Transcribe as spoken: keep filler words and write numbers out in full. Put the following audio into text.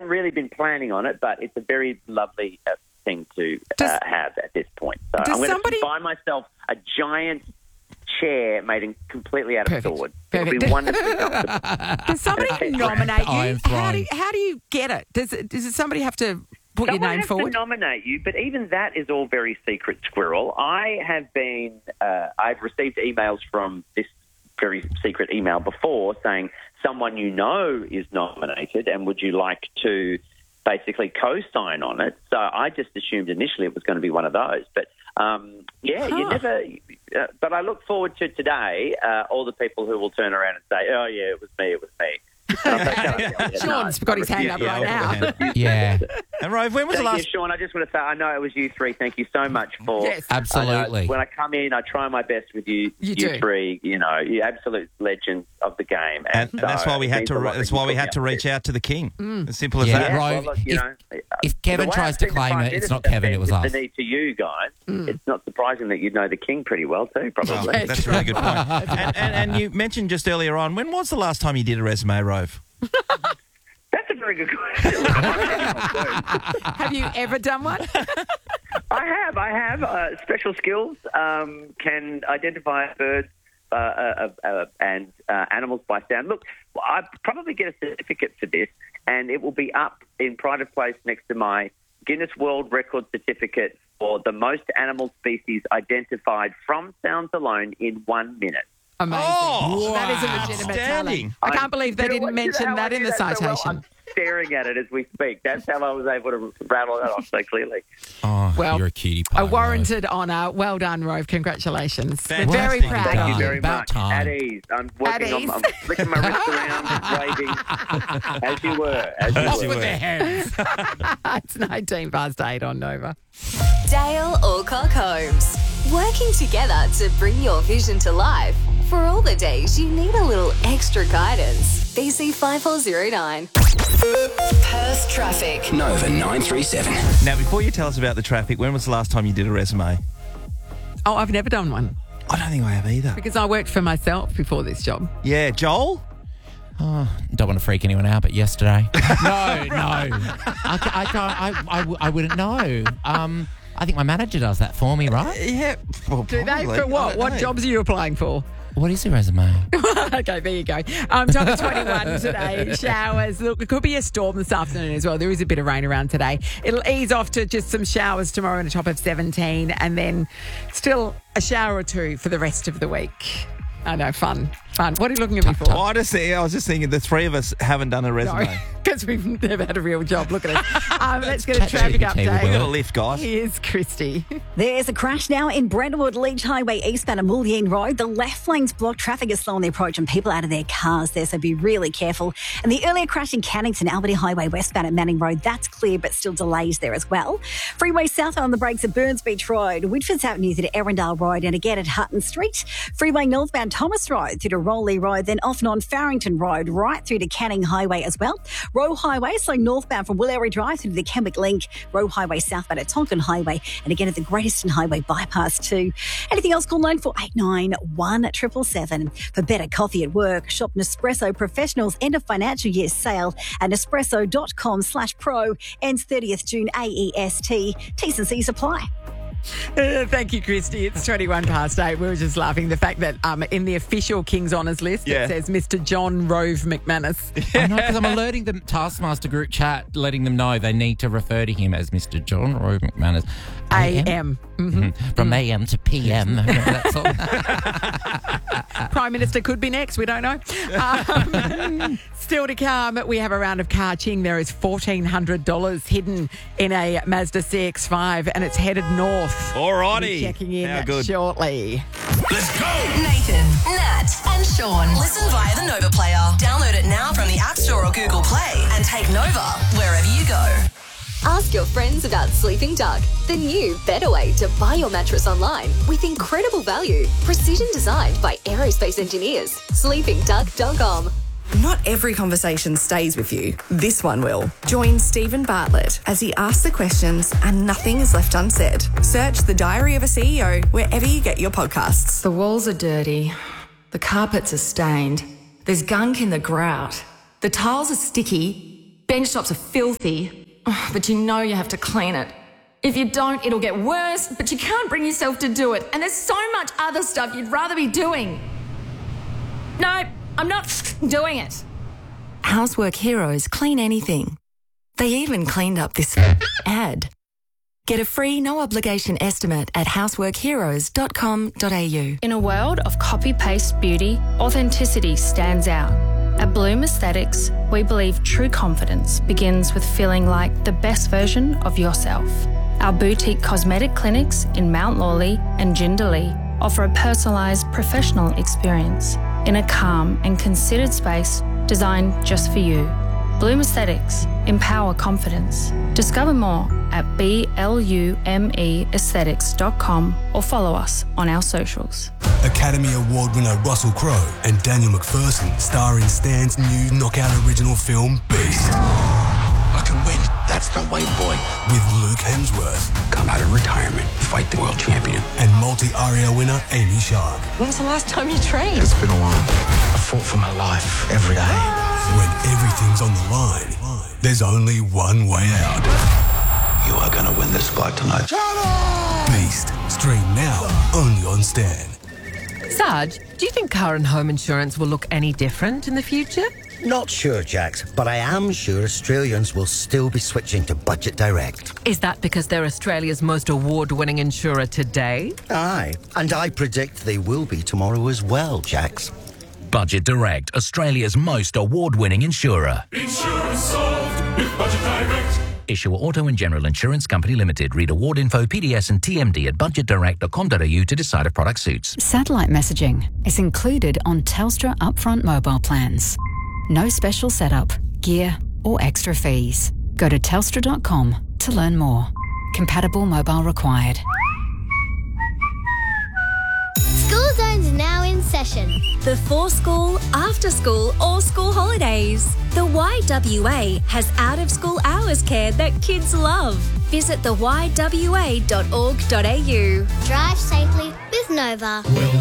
haven't really been planning on it, but it's a very lovely uh, thing to Does, uh, have at this point. So does I'm going somebody- to buy myself a giant chair made in completely out of Perfect. sword. Perfect. It'll be wonderfully comfortable. Does somebody nominate you? Iron How do, Throne. how do you get it? Does it, does somebody have to put Someone your name has forward? to nominate you, but even that is all very secret, Squirrel. I have been, uh, I've received emails from this very secret email before saying someone you know is nominated and would you like to basically co-sign on it. So I just assumed initially it was going to be one of those. But, um, yeah, Huh. you never... Uh, but I look forward to today, uh, all the people who will turn around and say, oh, yeah, it was me, it was me. And I'll say, "Shut up, Elliot." Sean's No, got I his hand refuse up to. right Yeah, now. Yeah, And Rove, when was Thank the you, last? Sean. I just want to say, I know it was you three. Thank you so much for... Yes. absolutely. I know when I come in, I try my best with you, You you, do. three. You know, you're absolute legends of the game, And, and so that's why we it had means to. a lot That's that you why we put had me to up reach with. out to the king. Mm. As simple as Yeah, that. Ro- Well, look, you if- know, if Kevin the way tries I've to seen the claim Prime it, it's Minister not Kevin, it was bend us. the knee to you guys. Mm. It's not surprising that you know the king pretty well too, Well, probably. that's a really good point. and, and, and you mentioned just earlier on, when was the last time you did a resume, Rove? That's a very good question. Have you ever done one? I have. I have uh, special skills. Um, can identify birds uh, uh, uh, and uh, animals by sound. Look, I probably get a certificate for this, and it will be up in pride of place next to my Guinness World Record certificate for the most animal species identified from sounds alone in one minute. Amazing. Oh, that is a wow. legitimate Outstanding. talent. I can't believe they You know didn't what- you know mention how I that do in the so well? citation. I'm staring at it as we speak. That's how I was able to rattle that off so clearly. Oh, Well, you're a cutie A pie. Rove. warranted honour. Well done, Rove. Congratulations. We're Fantastic. very Well proud done. Thank of you you. very About much. time. At ease. I'm working At ease. on. I'm flicking my wrist around, waving, as you were. As you Off were. with their heads. It's nineteen past eight on Nova. Dale Alcock Holmes. Working together to bring your vision to life. For all the days you need a little extra guidance. B C five four zero nine. Perth traffic. Nova nine three seven. Now, before you tell us about the traffic, when was the last time you did a resume? Oh, I've never done one I don't think I have either. because I worked for myself before this job. Yeah, Joel? Oh, don't want to freak anyone out, but yesterday. no, no. I, ca- I, can't, I, I, w- I wouldn't know. Um, I think my manager does that for me, right? Yeah. Well, Do they? probably. For I what? don't What know. jobs are you applying for? What is a resume? Okay, there you go. Um, top of twenty-one today. Showers. Look, it could be a storm this afternoon as well. There is a bit of rain around today. It'll ease off to just some showers tomorrow and a top of seventeen, and then still a shower or two for the rest of the week. I know, fun, fun. What are you looking at me for? Oh, I, just, I was just thinking the three of us haven't done a resume. No, because we've never had a real job. Look at us. Um, let's get a traffic ChatGPT will We update. got a lift, guys. Here's Christy. There's a crash now in Brentwood Leach Highway eastbound of Mullion Road. The left lane's blocked. Traffic is slow on the approach and people out of their cars there, so be really careful. And the earlier crash in Cannington, Albany Highway westbound at Manning Road, that's clear but still delays there as well. Freeway south on the brakes at Burns Beach Road. Whitford's out near to Erindale Road and again at Hutton Street. Freeway northbound Thomas Road through to Rowley Road, then off and on Farrington Road right through to Canning Highway as well. Roe Highway, so northbound from Willary Drive through to the Kenwick Link. Roe Highway southbound at Tonkin Highway and again at the Great Eastern Highway bypass too. Anything else, call nine four eight nine, one seven seven seven. For better coffee at work, shop Nespresso Professionals end of financial year sale at nespresso.com slash pro. Ends thirtieth June A E S T. T's and C's apply. Uh, thank you, Christy. It's twenty-one past eight. We were just laughing. The fact that um, in the official King's Honours list, Yeah. it says Mister John Rove McManus. I know, because I'm alerting the Taskmaster group chat, letting them know they need to refer to him as Mister John Rove McManus. A M. Mhm. From A M to P M. That's all. Prime Minister could be next. We don't know. Um, still to come, we have a round of car ching. There is fourteen hundred dollars hidden in a Mazda C X five and it's headed north. Alrighty. We'll be checking in How good. shortly. Let's go. Nathan, Nat, and Sean. Listen via the Nova Player. Download it now from the App Store or Google Play and take Nova wherever you go. Ask your friends about Sleeping Duck, the new, better way to buy your mattress online with incredible value. Precision designed by aerospace engineers. sleeping duck dot com. Not every conversation stays with you. This one will. Join Stephen Bartlett as he asks the questions and nothing is left unsaid. Search The Diary of a C E O wherever you get your podcasts. The walls are dirty. The carpets are stained. There's gunk in the grout. The tiles are sticky. Bench tops are filthy, but you know you have to clean it. If you don't, it'll get worse, but you can't bring yourself to do it. And there's so much other stuff you'd rather be doing. No, I'm not doing it. Housework Heroes clean anything. They even cleaned up this ad. Get a free, no-obligation estimate at housework heroes dot com dot a u. In a world of copy-paste beauty, authenticity stands out. At Bloom Aesthetics, we believe true confidence begins with feeling like the best version of yourself. Our boutique cosmetic clinics in Mount Lawley and Jindalee offer a personalised professional experience in a calm and considered space designed just for you. Bloom Aesthetics. Empower confidence. Discover more at blume aesthetics dot com or follow us on our socials. Academy Award winner Russell Crowe and Daniel McPherson star in Stan's new knockout original film Beast. I can win. That's the way, boy. With Luke Hemsworth. Come out of retirement, fight the world champion. And multi-Aria winner Amy Shark. When's the last time you trained? It's been a while. I fought for my life every day. When everything's on the line, there's only one way out. You are going to win this fight tonight. Beast. Stream now, only on Stan. Sarge, do you think car and home insurance will look any different in the future? Not sure, Jax, but I am sure Australians will still be switching to Budget Direct. Is that because they're Australia's most award-winning insurer today? Aye, and I predict they will be tomorrow as well, Jax. Budget Direct, Australia's most award-winning insurer. Insurance solved with Budget Direct. Issuer Auto and General Insurance Company Limited. Read award info, P D S and T M D at budget direct dot com dot a u to decide if product suits. Satellite messaging is included on Telstra upfront mobile plans. No special setup, gear or extra fees. Go to telstra dot com to learn more. Compatible mobile required. School Zone's now in session. Before school, after school, or school holidays. The Y W A has out-of-school hours care that kids love. Visit the y w a dot org dot a u. Drive safely with Nova.